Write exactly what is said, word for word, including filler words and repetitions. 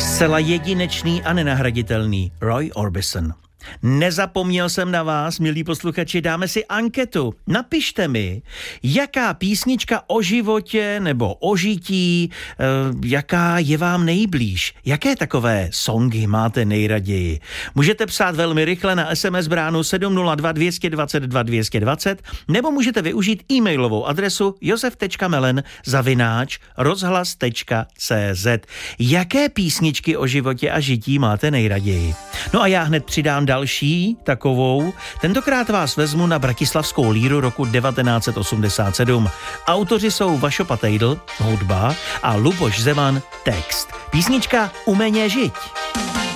Zcela jedinečný a nenahraditelný Roy Orbison. Nezapomněl jsem na vás, milí posluchači, dáme si anketu. Napište mi, jaká písnička o životě nebo o žití, eh, jaká je vám nejblíž. Jaké takové songy máte nejraději? Můžete psát velmi rychle na es em es bránu sedm nula dva dva dva dva dva dva dva nebo můžete využít e-mailovou adresu josef tečka melen zavináč rozhlas tečka cé zet. Jaké písničky o životě a žití máte nejraději? No a já hned přidám další takovou. Tentokrát vás vezmu na Bratislavskou líru roku devatenáct set osmdesát sedm. Autoři jsou Vašo Patejdl, hudba, a Luboš Zeman, text. Písnička Umeně žiť.